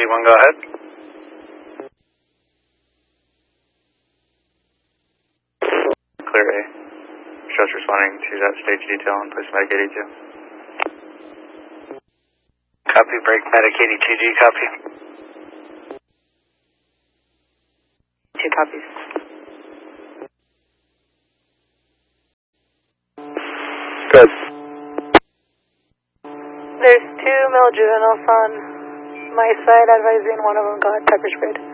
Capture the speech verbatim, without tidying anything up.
eighty-one, go ahead. Clear A. Just responding to that stage detail and push medic eighty-two. Copy, break medic eighty-two, G, copy. Two copies. Good. There's two male juveniles on my side advising one of them got pepper sprayed.